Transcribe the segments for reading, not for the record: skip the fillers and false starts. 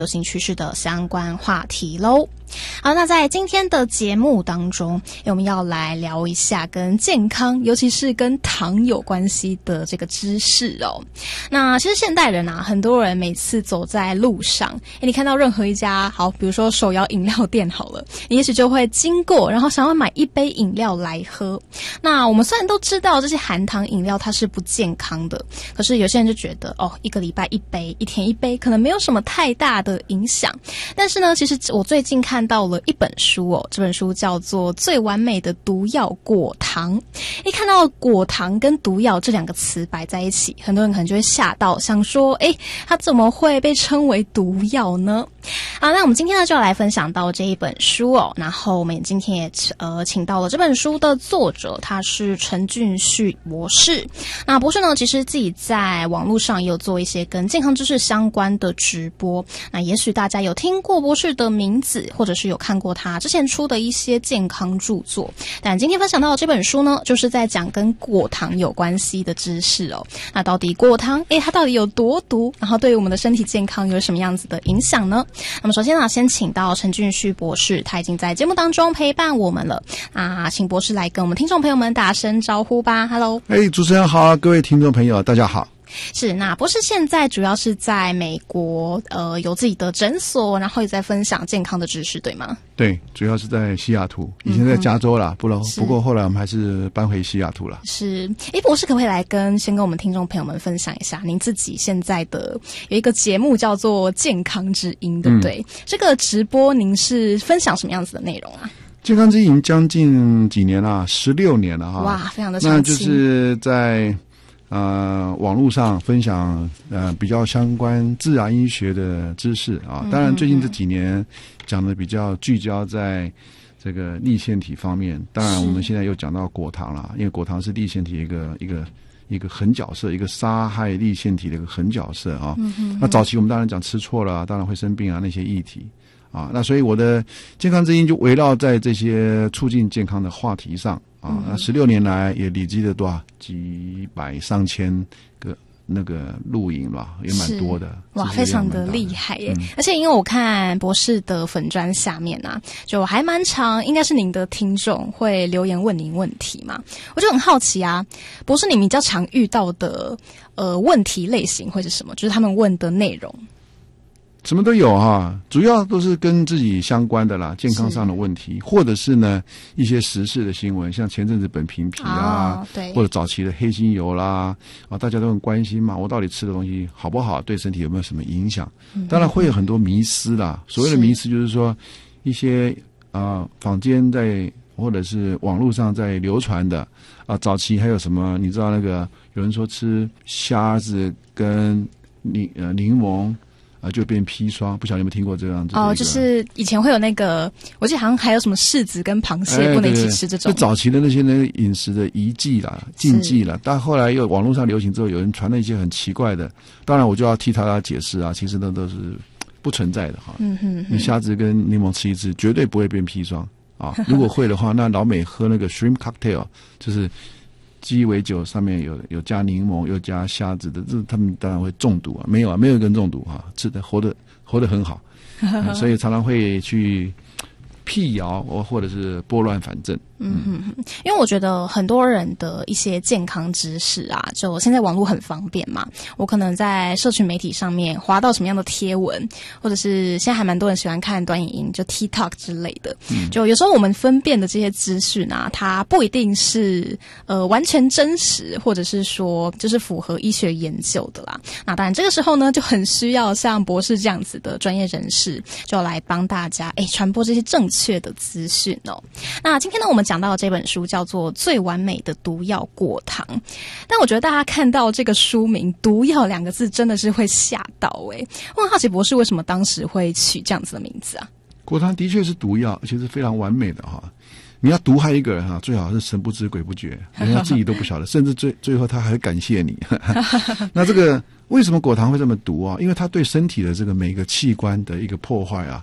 流行趋势的相关话题咯。好，那在今天的节目当中，我们要来聊一下跟健康，尤其是跟糖有关系的这个知识哦。那其实现代人啊，很多人每次走在路上，你看到任何一家好，比如说手摇饮料店好了，你也许就会经过，然后想要买一杯饮料来喝。那我们虽然都知道这些含糖饮料它是不健康的，可是有些人就觉得一个礼拜一杯，一天一杯，可能没有什么太大的影响。但是呢，其实我最近看到了一本书哦，这本书叫做《最完美的毒药果糖》。一看到果糖跟毒药这两个词摆在一起，很多人可能就会吓到，想说它怎么会被称为毒药呢？好，那我们今天呢就要来分享到这一本书哦。然后我们今天也请到了这本书的作者，他是陈俊旭博士。那博士呢，其实自己在网络上也有做一些跟健康知识相关的直播。那也许大家有听过博士的名字，或者是有看过他之前出的一些健康著作。但今天分享到的这本书呢，就是在讲跟果糖有关系的知识哦。那到底果糖它到底有多毒？然后对于我们的身体健康有什么样子的影响呢？那么首先呢，先请到陈俊旭博士，他已经在节目当中陪伴我们了啊，请博士来跟我们听众朋友们打声招呼吧。 Hello， 主持人好，各位听众朋友大家好。 是，那博士现在主要是在美国有自己的诊所，然后也在分享健康的知识，对吗？ 对，主要是在西雅图，以前在加州啦，不过后来我们还是搬回西雅图了。 是，博士可不可以来先跟我们听众朋友们分享一下您自己现在的有一个节目叫做健康之音，对不对？这个直播您是分享什么样子的内容啊？ 健康之音将近几年了，16年了哈。 哇，非常的长期。 那就是在网络上分享比较相关自然医学的知识啊。当然最近这几年讲的比较聚焦在这个粒线体方面。当然我们现在又讲到果糖了，因为果糖是粒线体一个狠角色，一个杀害粒线体的一个狠角色啊。那早期我们当然讲吃错了，当然会生病啊那些议题啊。那所以我的健康之音就围绕在这些促进健康的话题上。那16年来也累积了多少几百上千个那个录影吧，也蛮多的。 哇，非常的厉害耶！而且因为我看博士的粉专下面啊，就还蛮长，应该是您的听众会留言问您问题嘛，我就很好奇啊，博士你比较常遇到的问题类型会是什么？就是他们问的内容。 什么都有哈，主要都是跟自己相关的啦，健康上的问题，或者是呢一些时事的新闻，像前阵子本平皮啦， 对， 或者早期的黑心油啦，大家都很关心嘛，我到底吃的东西好不好，对身体有没有什么影响？当然会有很多迷思啦，所谓的迷思就是说一些坊间在或者是网络上在流传的早期还有什么，你知道那个有人说吃虾子跟柠檬就变砒霜，不晓得你有没有听过这样子的？ 就是以前会有那个，我记得好像还有什么柿子跟螃蟹不能一起吃这种。 就早期的那些饮食的遗忌啦、禁忌啦，但后来又网络上流行之后，有人传了一些很奇怪的，当然我就要替他解释啊，其实那都是不存在的哈。你虾子跟柠檬吃一次，绝对不会变砒霜啊！如果会的话，那老美喝那个 shrimp cocktail 就是鸡尾酒上面有加柠檬又加虾子的，这他们当然会中毒啊！没有一个人中毒啊，吃的活得很好，所以常常会去辟谣或者是拨乱反正。 因为我觉得很多人的一些健康知识啊，就现在网络很方便嘛，我可能在社群媒体上面滑到什么样的贴文，或者是现在还蛮多人喜欢看短影音，就 TikTok 之类的，就有时候我们分辨的这些资讯啊，它不一定是完全真实，或者是说就是符合医学研究的啦。那当然这个时候呢，就很需要像博士这样子的专业人士，就来帮大家传播这些正确的资讯哦。那今天呢，我们讲到的这本书叫做《最完美的毒药果糖》，但我觉得大家看到这个书名"毒药"两个字，真的是会吓到我很好奇博士为什么当时会取这样子的名字啊？ 果糖的确是毒药，而且是非常完美的哈。你要毒害一个人哈，最好是神不知鬼不觉，人家自己都不晓得，甚至最后他还会感谢你。那这个为什么果糖会这么毒啊？因为它对身体的这个每一个器官的一个破坏啊，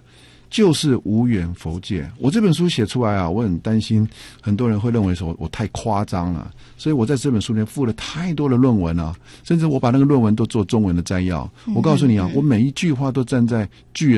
就是无远弗届。我这本书写出来啊，我很担心很多人会认为说我太夸张了，所以我在这本书里面附了太多的论文啊，甚至我把那个论文都做中文的摘要。我告诉你啊，我每一句话都站在巨人